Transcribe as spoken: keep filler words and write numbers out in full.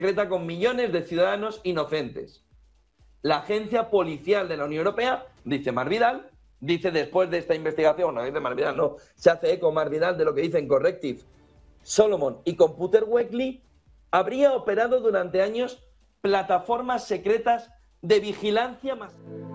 secreta con millones de ciudadanos inocentes. La agencia policial de la Unión Europea, dice Marc Vidal, dice después de esta investigación, no dice Marc Vidal, no, se hace eco Marc Vidal de lo que dicen Corrective, Solomon y Computer Weekly, habría operado durante años plataformas secretas de vigilancia masiva.